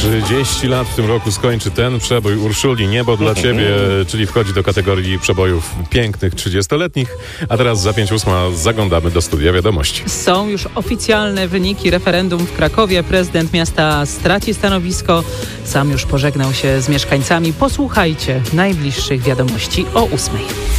30 lat w tym roku skończy ten przebój Urszuli Niebo dla Ciebie, czyli wchodzi do kategorii przebojów pięknych 30-letnich. A teraz za 5:08 zaglądamy do studia wiadomości. Są już oficjalne wyniki referendum w Krakowie. Prezydent miasta straci stanowisko. Sam już pożegnał się z mieszkańcami. Posłuchajcie najbliższych wiadomości o 8:00.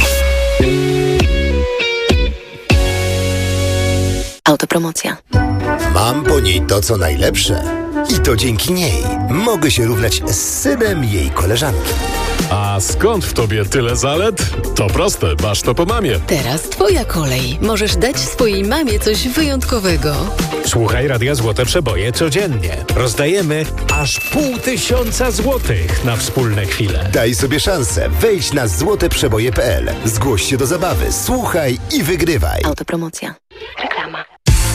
Autopromocja. Mam po niej to, co najlepsze. I to dzięki niej mogę się równać z synem jej koleżanki. A skąd w tobie tyle zalet? To proste, masz to po mamie. Teraz twoja kolej. Możesz dać swojej mamie coś wyjątkowego. Słuchaj Radia Złote Przeboje codziennie. Rozdajemy aż 500 złotych na wspólne chwile. Daj sobie szansę. Wejdź na złoteprzeboje.pl. Zgłoś się do zabawy. Słuchaj i wygrywaj. Autopromocja. Reklama.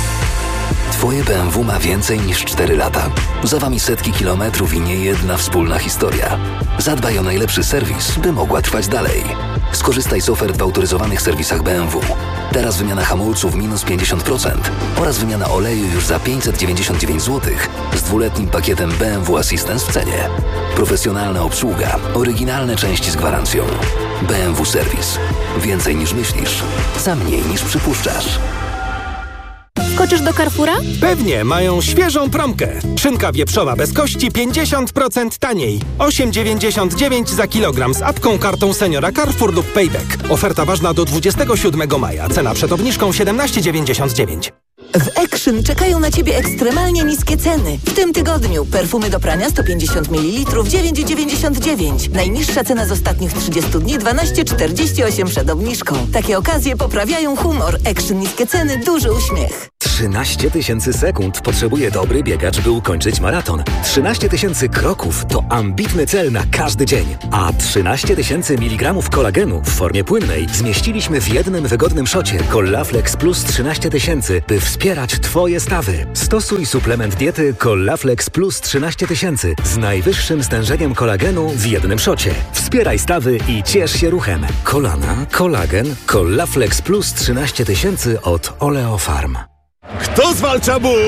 Twoje BMW ma więcej niż 4 lata. Za wami setki kilometrów i niejedna wspólna historia. Zadbaj o najlepszy serwis, by mogła trwać dalej. Skorzystaj z ofert w autoryzowanych serwisach BMW. Teraz wymiana hamulców minus 50% oraz wymiana oleju już za 599 zł z 2-letnim pakietem BMW Assistance w cenie. Profesjonalna obsługa, oryginalne części z gwarancją. BMW Serwis. Więcej niż myślisz, za mniej niż przypuszczasz. Skoczysz do Carrefoura? Pewnie, mają świeżą promkę. Szynka wieprzowa bez kości 50% taniej. 8,99 za kilogram z apką, kartą seniora Carrefour lub Payback. Oferta ważna do 27 maja. Cena przed obniżką 17,99. W Action czekają na Ciebie ekstremalnie niskie ceny. W tym tygodniu perfumy do prania 150 ml 9,99. Najniższa cena z ostatnich 30 dni 12,48 przed obniżką. Takie okazje poprawiają humor. Action niskie ceny, duży uśmiech. 13 000 sekund potrzebuje dobry biegacz, by ukończyć maraton. 13 000 kroków to ambitny cel na każdy dzień. A 13 000 mg kolagenu w formie płynnej zmieściliśmy w jednym wygodnym szocie Collaflex Plus 13 000, by wspierać Twoje stawy. Stosuj suplement diety Collaflex Plus 13 000 z najwyższym stężeniem kolagenu w jednym szocie. Wspieraj stawy i ciesz się ruchem. Kolana, kolagen, Collaflex Plus 13 000 od Oleofarm. Kto zwalcza ból?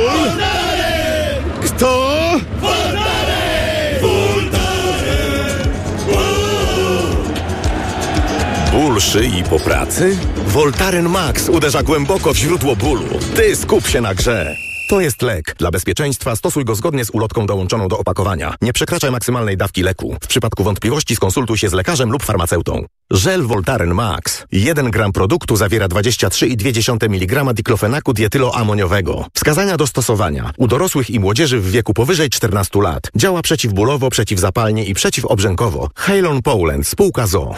Kto? Ból szyi po pracy? Voltaren Max uderza głęboko w źródło bólu. Ty skup się na grze. To jest lek. Dla bezpieczeństwa stosuj go zgodnie z ulotką dołączoną do opakowania. Nie przekraczaj maksymalnej dawki leku. W przypadku wątpliwości skonsultuj się z lekarzem lub farmaceutą. Żel Voltaren Max. 1 gram produktu zawiera 23,2 mg diklofenaku dietyloamoniowego. Wskazania do stosowania. U dorosłych i młodzieży w wieku powyżej 14 lat. Działa przeciwbólowo, przeciwzapalnie i przeciwobrzękowo. Halon Poland. Spółka ZOO.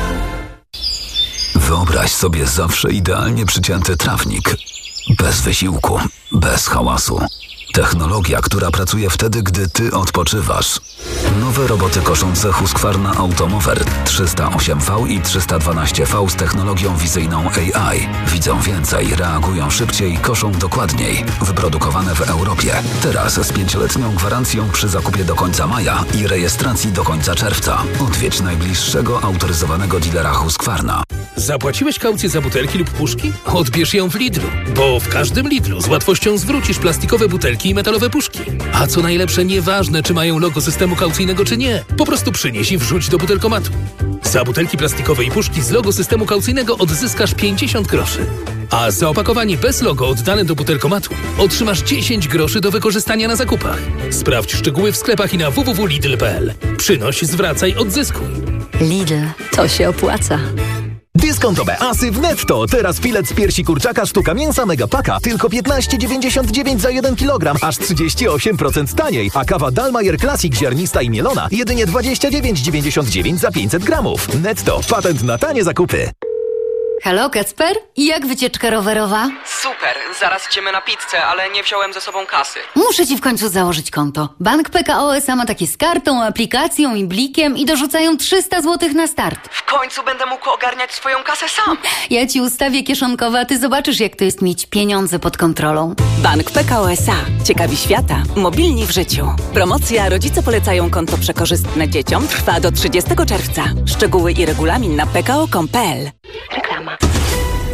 Wyobraź sobie zawsze idealnie przycięty trawnik. Bez wysiłku, bez hałasu. Technologia, która pracuje wtedy, gdy ty odpoczywasz. Nowe roboty koszące Husqvarna Automower 308V i 312V z technologią wizyjną AI. Widzą więcej, reagują szybciej, koszą dokładniej. Wyprodukowane w Europie. Teraz z 5-letnią gwarancją przy zakupie do końca maja i rejestracji do końca czerwca. Odwiedź najbliższego autoryzowanego dealera Husqvarna. Zapłaciłeś kaucję za butelki lub puszki? Odbierz ją w Lidlu, bo w każdym Lidlu z łatwością zwrócisz plastikowe butelki i metalowe puszki. A co najlepsze, nieważne czy mają logo systemu kaucyjnego czy nie, po prostu przynieś i wrzuć do butelkomatu. Za butelki plastikowe i puszki z logo systemu kaucyjnego odzyskasz 50 groszy. A za opakowanie bez logo oddane do butelkomatu otrzymasz 10 groszy do wykorzystania na zakupach. Sprawdź szczegóły w sklepach i na www.lidl.pl. Przynoś, zwracaj, odzyskuj. Lidl, to się opłaca. Dyskontowe asy w Netto. Teraz filet z piersi kurczaka sztuka mięsa Megapaka tylko 15,99 za 1 kg, aż 38% taniej. A kawa Dalmayer Classic ziarnista i mielona jedynie 29,99 za 500 gramów. Netto. Patent na tanie zakupy. Halo, Kacper? Jak wycieczka rowerowa? Super, zaraz idziemy na pizzę, ale nie wziąłem ze sobą kasy. Muszę ci w końcu założyć konto. Bank PKO SA ma takie z kartą, aplikacją i blikiem i dorzucają 300 zł na start. W końcu będę mógł ogarniać swoją kasę sam. Ja ci ustawię kieszonkowe, a ty zobaczysz, jak to jest mieć pieniądze pod kontrolą. Bank PKO SA. Ciekawi świata. Mobilni w życiu. Promocja Rodzice polecają konto przekorzystne dzieciom trwa do 30 czerwca. Szczegóły i regulamin na pko.com.pl. Reklama.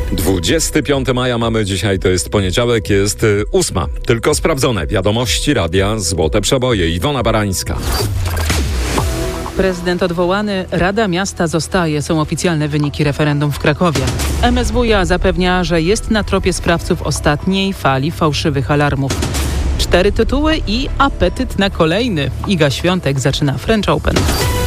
25 maja mamy dzisiaj, to jest poniedziałek, jest 8. Tylko sprawdzone wiadomości radia Złote Przeboje. Iwona Barańska. Prezydent odwołany, Rada Miasta zostaje. Są oficjalne wyniki referendum w Krakowie. MSWiA zapewnia, że jest na tropie sprawców ostatniej fali fałszywych alarmów. 4 tytuły i apetyt na kolejny. Iga Świątek zaczyna French Open.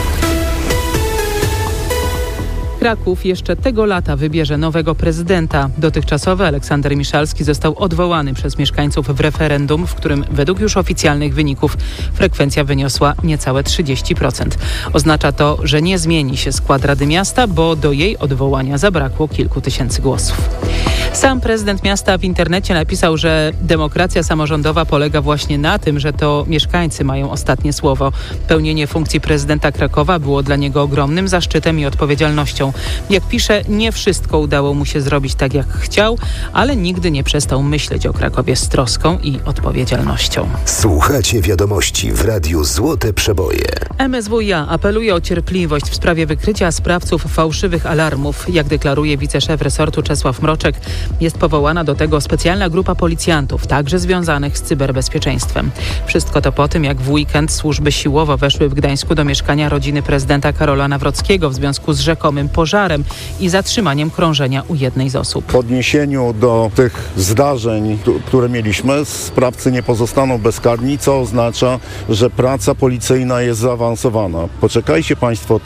Kraków jeszcze tego lata wybierze nowego prezydenta. Dotychczasowy Aleksander Miszalski został odwołany przez mieszkańców w referendum, w którym według już oficjalnych wyników frekwencja wyniosła niecałe 30%. Oznacza to, że nie zmieni się skład Rady Miasta, bo do jej odwołania zabrakło kilku tysięcy głosów. Sam prezydent miasta w internecie napisał, że demokracja samorządowa polega właśnie na tym, że to mieszkańcy mają ostatnie słowo. Pełnienie funkcji prezydenta Krakowa było dla niego ogromnym zaszczytem i odpowiedzialnością. Jak pisze, nie wszystko udało mu się zrobić tak, jak chciał, ale nigdy nie przestał myśleć o Krakowie z troską i odpowiedzialnością. Słuchacie wiadomości w Radiu Złote Przeboje. MSWiA apeluje o cierpliwość w sprawie wykrycia sprawców fałszywych alarmów. Jak deklaruje wiceszef resortu Czesław Mroczek, jest powołana do tego specjalna grupa policjantów, także związanych z cyberbezpieczeństwem. Wszystko to po tym, jak w weekend służby siłowo weszły w Gdańsku do mieszkania rodziny prezydenta Karola Nawrockiego w związku z rzekomym pożarem i zatrzymaniem krążenia u jednej z osób. W odniesieniu do tych zdarzeń, które mieliśmy, sprawcy nie pozostaną bezkarni, co oznacza, że praca policyjna jest zaawansowana. Poczekajcie Państwo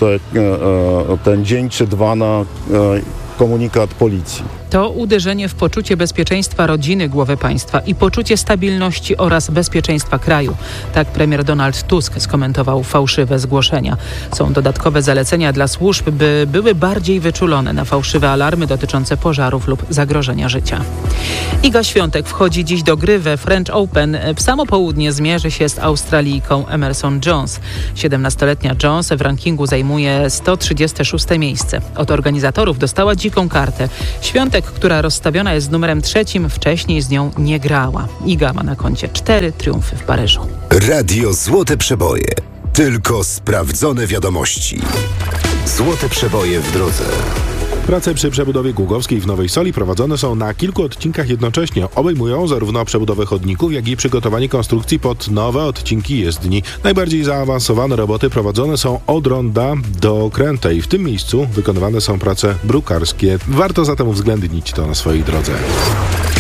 ten dzień czy dwa na komunikat policji. To uderzenie w poczucie bezpieczeństwa rodziny głowy państwa i poczucie stabilności oraz bezpieczeństwa kraju. Tak premier Donald Tusk skomentował fałszywe zgłoszenia. Są dodatkowe zalecenia dla służb, by były bardziej wyczulone na fałszywe alarmy dotyczące pożarów lub zagrożenia życia. Iga Świątek wchodzi dziś do gry we French Open. W samo południe zmierzy się z Australijką Emerson Jones. 17-letnia Jones w rankingu zajmuje 136 miejsce. Od organizatorów dostała dziką kartę. Świątek, która rozstawiona jest z numerem 3, wcześniej z nią nie grała. Iga ma na koncie 4 triumfy w Paryżu. Radio Złote Przeboje. Tylko sprawdzone wiadomości. Złote Przeboje w drodze. Prace przy przebudowie Głogowskiej w Nowej Soli prowadzone są na kilku odcinkach jednocześnie. Obejmują zarówno przebudowę chodników, jak i przygotowanie konstrukcji pod nowe odcinki jezdni. Najbardziej zaawansowane roboty prowadzone są od Ronda do Krętej. W tym miejscu wykonywane są prace brukarskie. Warto zatem uwzględnić to na swojej drodze.